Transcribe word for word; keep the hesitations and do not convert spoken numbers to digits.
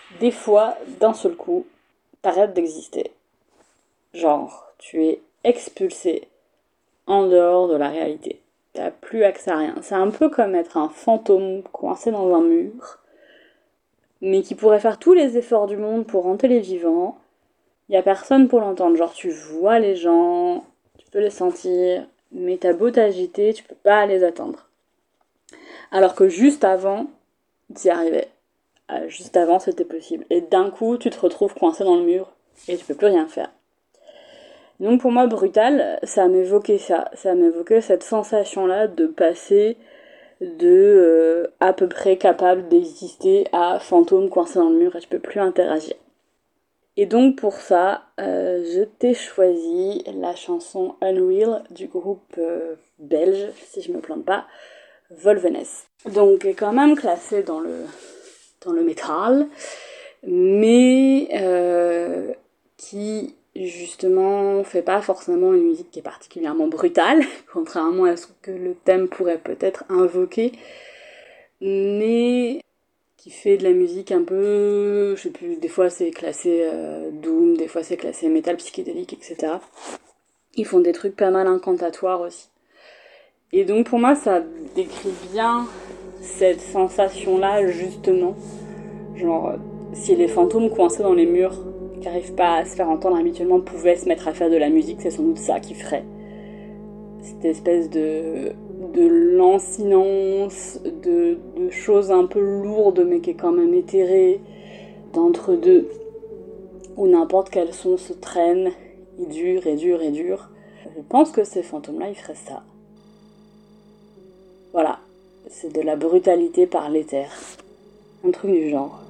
des fois, d'un seul coup, t'arrêtes d'exister. Genre, tu es expulsé en dehors de la réalité. T'as plus accès à rien. C'est un peu comme être un fantôme coincé dans un mur, mais qui pourrait faire tous les efforts du monde pour hanter les vivants. Y a personne pour l'entendre. Genre, tu vois les gens, tu peux les sentir, mais t'as beau t'agiter, tu peux pas les attendre. Alors que juste avant, t'y arrivais. Euh, juste avant, c'était possible. Et d'un coup, tu te retrouves coincé dans le mur et tu peux plus rien faire. Donc pour moi, brutal, ça m'évoquait ça. Ça m'évoquait cette sensation-là de passer de euh, à peu près capable d'exister à fantôme coincé dans le mur et je peux plus interagir. Et donc pour ça, euh, je t'ai choisi la chanson Unreal du groupe euh, belge, si je me plante pas, Volvenes. Donc est quand même classée dans le dans le métal, mais euh, qui justement fait pas forcément une musique qui est particulièrement brutale, contrairement à ce que le thème pourrait peut-être invoquer, mais qui fait de la musique un peu, je sais plus, des fois c'est classé euh, doom, des fois c'est classé metal psychédélique, et cetera. Ils font des trucs pas mal incantatoires aussi. Et donc pour moi ça décrit bien cette sensation-là justement, genre si les fantômes coincés dans les murs qui n'arrivent pas à se faire entendre habituellement pouvaient se mettre à faire de la musique, c'est sans doute ça qui ferait. Cette espèce de, de lancinance, de, de choses un peu lourdes mais qui est quand même éthérée, d'entre-deux, où n'importe quel son se traîne, et dure et dure et dure. Je pense que ces fantômes-là, ils feraient ça. Voilà, c'est de la brutalité par l'éther. Un truc du genre.